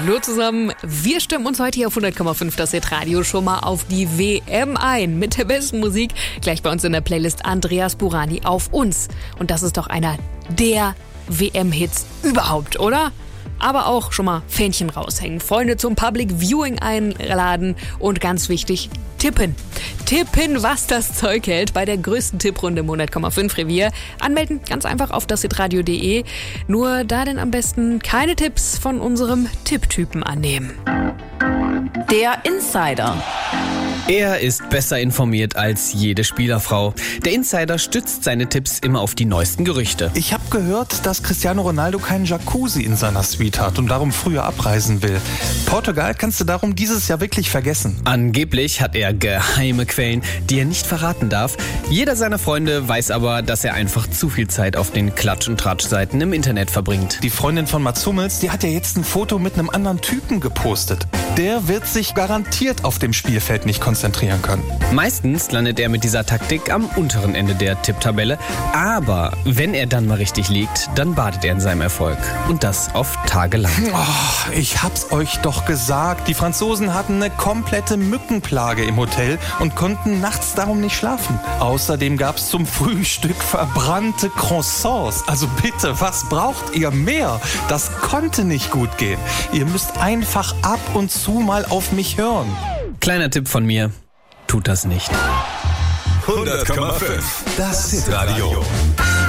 Hallo zusammen, wir stimmen uns heute hier auf 100,5 das Hit-Radio schon mal auf die WM ein. Mit der besten Musik gleich bei uns in der Playlist Andreas Burani auf uns. Und das ist doch einer der WM-Hits überhaupt, oder? Aber auch schon mal Fähnchen raushängen, Freunde zum Public Viewing einladen und ganz wichtig, tippen. Tippen, was das Zeug hält bei der größten Tipprunde im 100,5 Revier. Anmelden ganz einfach auf dashitradio.de. Nur da denn am besten keine Tipps von unserem Tipptypen annehmen. Der Insider. Er ist besser informiert als jede Spielerfrau. Der Insider stützt seine Tipps immer auf die neuesten Gerüchte. Ich habe gehört, dass Cristiano Ronaldo keinen Jacuzzi in seiner Suite hat und darum früher abreisen will. Portugal kannst du darum dieses Jahr wirklich vergessen. Angeblich hat er geheime Quellen, die er nicht verraten darf. Jeder seiner Freunde weiß aber, dass er einfach zu viel Zeit auf den Klatsch- und Tratsch-Seiten im Internet verbringt. Die Freundin von Mats Hummels, die hat ja jetzt ein Foto mit einem anderen Typen gepostet. Der wird sich garantiert auf dem Spielfeld nicht konzentrieren können. Meistens landet er mit dieser Taktik am unteren Ende der Tipptabelle. Aber wenn er dann mal richtig liegt, dann badet er in seinem Erfolg. Und das oft tagelang. Oh, ich hab's euch doch gesagt. Die Franzosen hatten eine komplette Mückenplage im Hotel und konnten nachts darum nicht schlafen. Außerdem gab's zum Frühstück verbrannte Croissants. Also bitte, was braucht ihr mehr? Das konnte nicht gut gehen. Ihr müsst einfach ab und zu mal auf mich hören. Kleiner Tipp von mir, tut das nicht. 100,5 Das Hit-Radio.